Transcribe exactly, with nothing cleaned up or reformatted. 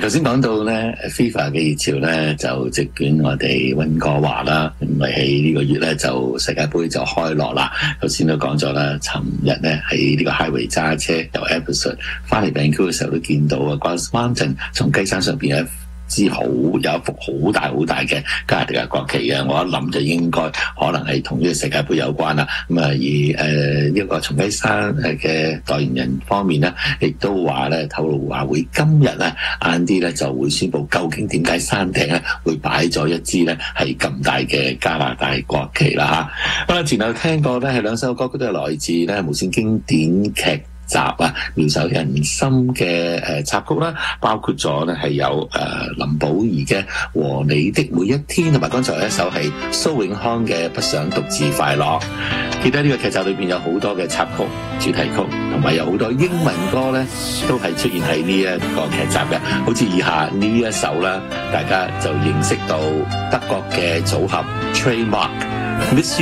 頭先講到咧 FIFA 嘅熱潮咧就席捲我哋溫哥華啦，咁咪喺呢個月咧就世界盃就開鑼啦。頭先都講咗啦，尋日咧喺呢個 highway 揸車由 Abbotsford 翻嚟 Vancouver 嘅時候都見到啊 Grouse Mountain 從雞山上邊有一支好有一幅好大好大嘅加拿大嘅國旗嘅，我一諗就應該可能係同呢個世界盃有關啦。咁啊而誒呢個松雞山誒嘅代言人方面咧，亦都話咧透露話會今日咧晏啲咧就會宣布究竟點解山頂咧會擺咗一支咧係咁大嘅加拿大國旗啦嚇。咁啊前後聽過咧係兩首歌曲都係來自咧無線經典劇集啊，妙手仁心嘅誒插曲啦，包括咗咧係有誒林保怡嘅和你的每一天，同埋剛才有一首係蘇永康嘅不想獨自快樂。記得呢個劇集裏邊有好多嘅插曲、主題曲，同埋有好多英文歌咧，都係出現喺呢一個劇集嘅。好似以下呢一首啦，大家就認識到德國嘅組合 Trademark Miss You。